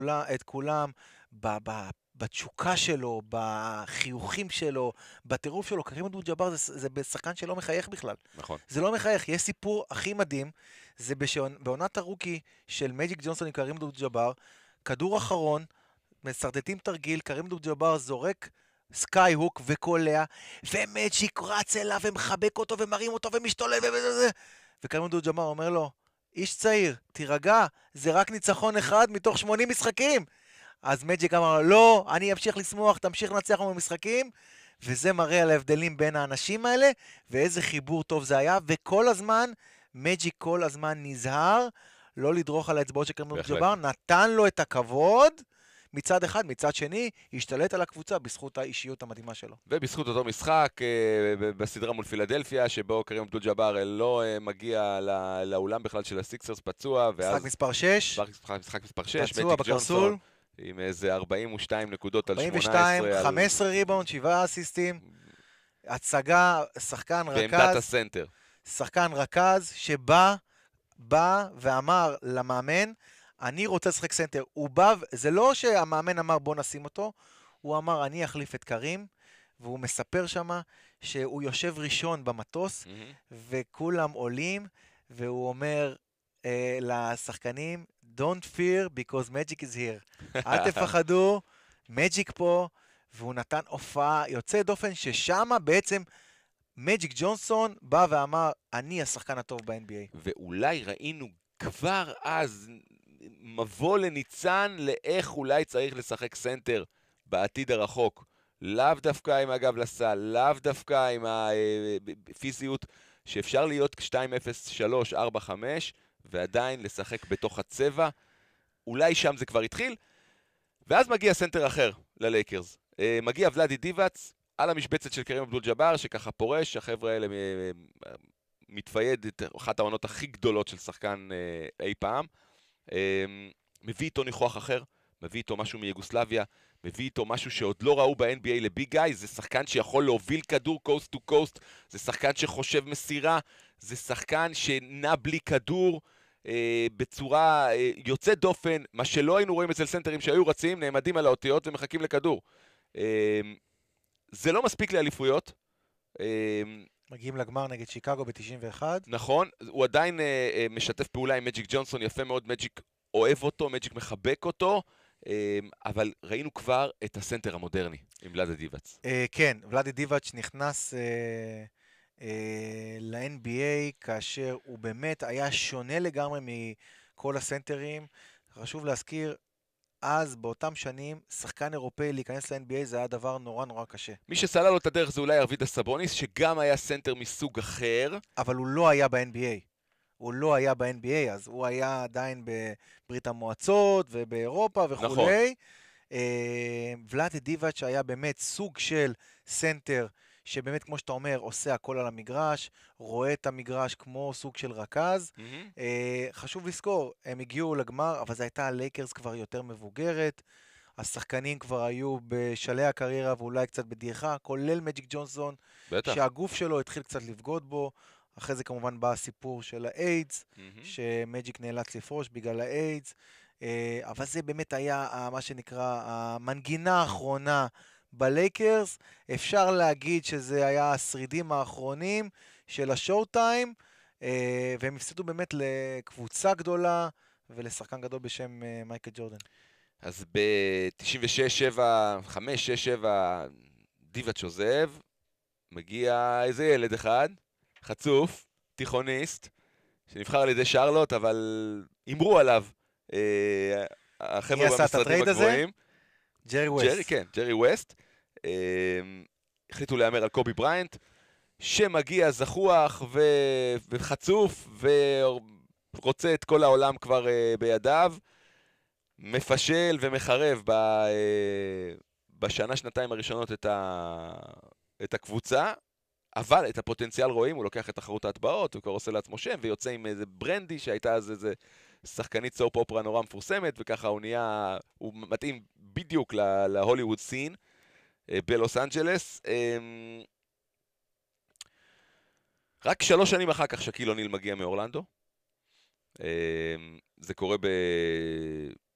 את כולם בתשוקה שלו, בחיוכים שלו, בטירוף שלו. קרים אבדול-ג'אבר זה בשחקן שלא מחייך בכלל. נכון. זה לא מחייך. יש סיפור הכי מדהים, זה בעונת הרוקי של מג'יק ג'ונסון עם קרים אבדול-ג'אבר, כדור אחרון, מסרטטים תרגיל, קרים אבדול-ג'אבר זורק סקאי הוק וקולע, ומג'יק רץ אליו ומחבק אותו ומרים אותו ומשתולל וקרים אבדול-ג'אבר אומר לו, איש צעיר, תירגע, זה רק ניצחון אחד מתוך 80 משחקים. אז מג'יק אמר, לא, אני אמשיך לשמוח, תמשיך לנצח במשחקים, וזה מראה על ההבדלים בין האנשים האלה, ואיזה חיבור טוב זה היה, וכל הזמן, מג'יק כל הזמן נזהר, לא לדרוך על האצבעות של קרים אבדול-ג'אבר, נתן לו את הכבוד, מצד אחד, מצד שני, השתלט על הקבוצה בזכות האישיות המדהימה שלו. ובזכות אותו משחק בסדרה מול פילדלפיה, שבו קרים אבדול-ג'אבר לא מגיע לאולם בכלל של הסיקסרס פצוע, משחק מספר 6, משחק מספר 6, פצוע בקרסול, עם איזה 42 נקודות על 42, 18. 15 ריבאונד, 7 אסיסטים, הצגה, שחקן בעמדת רכז, הסנטר. שחקן רכז שבא ואמר למאמן, אני רוצה לשחק סנטר. הוא בא, זה לא שהמאמן אמר בוא נשים אותו, הוא אמר אני אחליף את קרים, והוא מספר שמה שהוא יושב ראשון במטוס, וכולם עולים, והוא אומר לשחקנים, Don't fear because magic is here. אל תפחדו, מג'יק פה, והוא נתן הופעה יוצא דופן ששמה בעצם מג'יק ג'ונסון בא ואמר, אני השחקן הטוב ב-NBA. ואולי ראינו כבר אז מבוא לניצן לאיך אולי צריך לשחק סנטר בעתיד הרחוק. לאו דווקא עם הגב לסל, לאו דווקא עם הפיזיות, שאפשר להיות 2-0, 3, 4, 5, ועדיין לשחק בתוך הצבע. אולי שם זה כבר התחיל. ואז מגיע סנטר אחר ללייקרס. מגיע ולאדי דיבאץ על המשבצת של קרים אבדול-ג'אבר, שככה פורש, החבר'ה האלה מתפייד את אחת העונות הכי גדולות של שחקן אי פעם. מביא איתו ניחוח אחר, מביא איתו משהו מיוגוסלביה, מביא איתו משהו שעוד לא ראו ב-NBA לביג גאי, זה שחקן שיכול להוביל כדור קוסט טו קוסט, זה שחקן שחושב מסירה, זה שחקן שנע בלי כדור, בצורה יוצאת דופן, מה שלא היינו רואים אצל סנטרים שהיו רצים, נעמדים על האותיות ומחכים לכדור. זה לא מספיק לאליפויות. מגיעים לגמר נגד שיקגו ב-91. נכון, הוא עדיין משתף פעולה עם מג'יק ג'ונסון, יפה מאוד, מג'יק אוהב אותו, מג'יק מחבק אותו, אבל ראינו כבר את הסנטר המודרני עם ולאדי דיבאץ. כן, ולאדי דיבאץ נכנס ל-NBA כאשר הוא באמת היה שונה לגמרי מכל הסנטרים. חשוב להזכיר, אז באותם שנים, שחקן אירופאי להיכנס ל-NBA זה היה דבר נורא נורא קשה. מי שסלל לו את הדרך זה אולי ארווידס סבוניס, שגם היה סנטר מסוג אחר. אבל הוא לא היה ב-NBA. הוא לא היה ב-NBA, אז הוא היה עדיין בברית המועצות ובאירופה וכו'. נכון. ולאדי דיבאץ היה באמת סוג של סנטר, שבאמת כמו שאתה אומר, עושה הכל על המגרש, רואה את המגרש כמו סוג של רכז. חשוב לזכור, הם הגיעו לגמר, אבל זו הייתה הלייקרס כבר יותר מבוגרת, השחקנים כבר היו בשלהי הקריירה ואולי קצת בדעיכה, כולל מג'יק ג'ונסון, בטח. שהגוף שלו התחיל קצת לבגוד בו, אחרי זה כמובן בא הסיפור של האיידס, שמג'יק נאלץ לפרוש בגלל האיידס, אבל זה באמת היה מה שנקרא המנגינה האחרונה בלייקרס. אפשר להגיד שזה היה השרידים האחרונים של השואו טיים, והם הפסידו באמת לקבוצה גדולה ולשחקן גדול בשם מייקל ג'ורדן. אז ב-96-7, 5-6-7, דיבאץ עוזב, מגיע איזה ילד אחד, חצוף, תיכוניסט, שנבחר על ידי שרלוט, אבל אמרו עליו החבר'ה במשרדים הגבוהים. ג'רי ווסט. כן, ג'רי ווסט. החליטו להאמר על קובי בריינט, שמגיע זחוח וחצוף, ורוצה את כל העולם כבר בידיו, מפשל ומחרב בשנה, שנתיים הראשונות את הקבוצה, אבל את הפוטנציאל רואים, הוא לוקח את תחרות ההטבעות, הוא כבר עושה לעצמו שם, ויוצא עם איזה ברנדי, שהייתה אז איזה שחקנית סופ אופרה נורא מפורסמת, וככה הוא מתאים בדיוק להוליווד סין, בלוס אנג'לס. רק 3 שנים אחר כך שקיל אוניל מגיע מאורלנדו. זה קורה